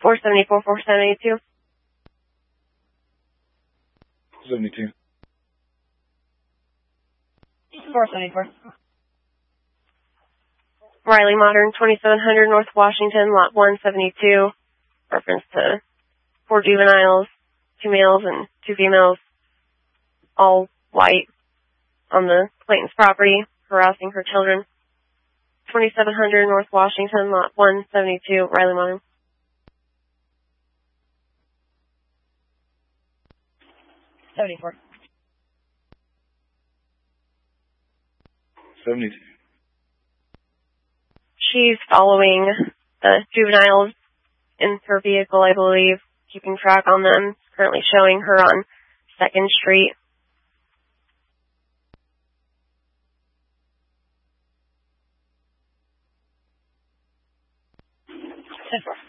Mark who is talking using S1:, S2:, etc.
S1: 474, 472.
S2: 72.
S3: 474.
S1: Riley Modern, 2700 North Washington, lot 172. Reference to 4 juveniles, 2 males and 2 females, all white, on the Clayton's property, harassing her children. 2700 North Washington, lot 172, Riley Modern.
S3: 74.
S2: 72.
S1: She's following the juveniles in her vehicle, I believe, keeping track on them. Currently showing her on 2nd Street.
S3: 10-4.